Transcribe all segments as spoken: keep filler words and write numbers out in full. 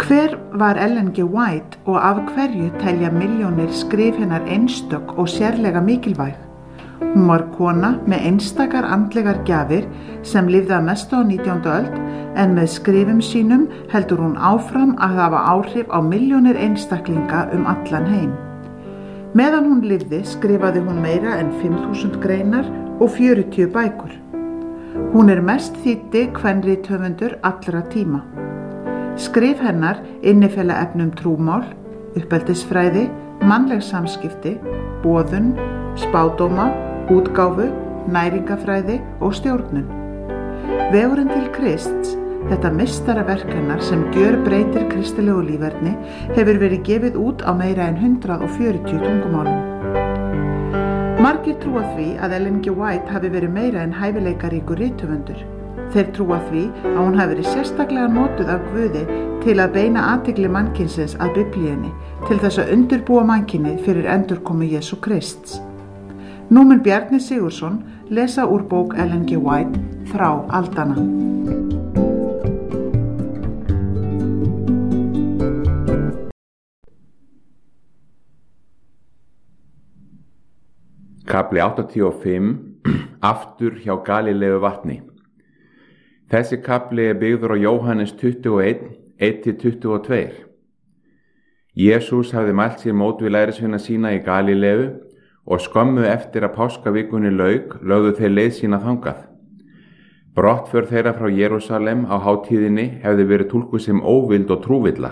Hver var Ellen G. White og af hverju telja milljónir skrif hennar einstök og sérlega mikilvæg? Hún var kona með einstakar andlegar gjafir sem lifði að mestu á nítjándu öld, en með skrifum sínum heldur hún áfram að hafa áhrif á milljónir einstaklinga um allan heim. Meðan hún lifði skrifaði hún meira en fimm þúsund greinar og fjörutíu bækur. Hún er mest þýddi kvenrithöfundur allra tíma. Skrif hennar innifela efnum trúmál, uppeldisfræði, mannleg samskipti, boðun, spádóma, útgáfu, næringafræði og stjórnun. Vegurinn til Krists, þetta meistaraverk hennar sem gjörbreytir kristilegu líferni, hefur verið gefið út á meira en hundrað og fjörutíu tungumálum. Margir trúa því að Ellen G. White hafi verið meira en hæfileikaríkur rithöfundur. Þeir trúa því að hún hafi verið sérstaklega notuð af Guði til að beina athygli mannkynsins að Biblíunni, til þess að undirbúa mannkynið fyrir endurkomu Jesú Krists. Nú mun Bjarni Sigurðsson lesa úr bók Ellen G. White, Þrá aldanna. Kafli áttatíu og fimm. Aftur hjá Galileu vatni. Þessi kafli er byggður á Jóhannes tuttugu og einn, eitt til tuttugu og tvö. Jesús hafði mælt sér mót við lærisveina sína í Galileu og skömmu eftir að páskavikunni lauk lögðu þeir leið sína þangað. Brottför þeirra frá Jerúsalem á hátíðinni hefði verið túlkuð sem óvild og trúvilla.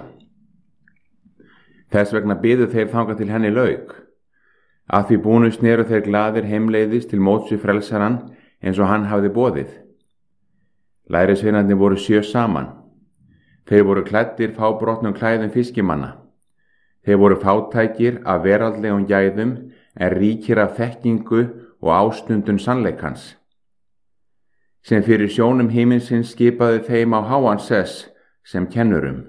Þess vegna biðu þeir þangað til henni lauk. Að því búnu sneru þeir glaðir heimleiðis til móts við frelsarann eins og hann hafði boðið. Lærisveinarnir voru sjö saman. Þeir voru klæddir fábrotnum klæðum fiskimanna. Þeir voru fátækir af veraldlegum gæðum en ríkir af þekkingu og ástundun sannleikans. Sem fyrir sjónum himinsins skipaði þeim á háan sess sem kennurum.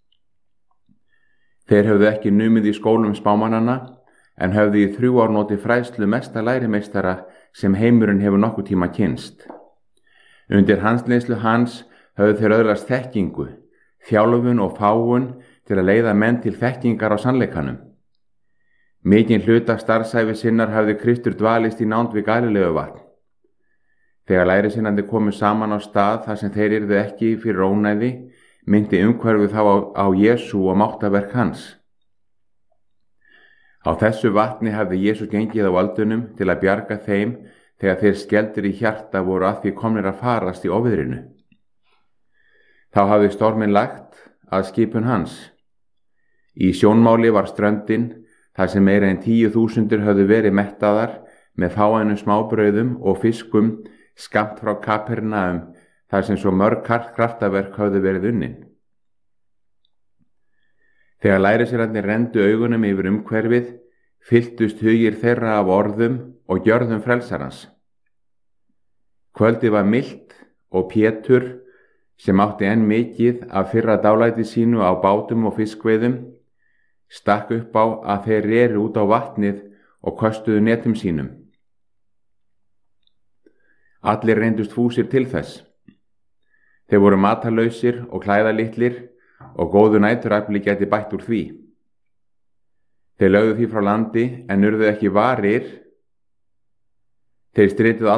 Þeir höfðu ekki numið í skólum spámannanna en höfðu í þrjú ár notið fræðslu mesta lærimeistara sem heimurinn hefur nokkuð tíma kynnst. Undir hansleiðslu hans höfðu þeir öðlast þekkingu, þjálfun og fágun til að leiða menn til þekkingar á sannleikanum. Mikinn hluta starfsævi sinnar hafði Kristur dvalist í nánd við Galileu vatn. Þegar lærisveinarnir komu saman á stað þar sem þeir yrðu ekki fyrir ónæði, myndi umhverfið þá á, á Jesú og máttaverk hans. Á þessu vatni hafði Jesús gengið á öldunum til að bjarga þeim þegar þeir skeldir í hjarta voru að því komnir að farast í óveðrinu. Þá hafði storminn lagt að skipun hans. Í sjónmáli var ströndin, þar sem meira en tíu þúsundir höfðu verið mettaðar með fáeinum smábrauðum og fiskum skammt frá Kapernaum, þar sem svo mörg kraftaverk höfðu verið unnin. Þegar lærisveinarnir renndu augunum yfir umhverfið, fylltust hugir þeirra af orðum og gjörðum frelsarans. Kvöldið var milt og Pétur, sem átti enn mikið af fyrra dálæti sínu á bátum og fiskveiðum, stakk upp á að þeir reru út á vatnið og köstuðu netum sínum. Allir reyndust fúsir til þess. Þeir voru matarlausir og klæðalitlir og góðu næturafli gæti bætt úr því. Þeir lögðu því frá landi en urðu ekki varir. Þeir strituðu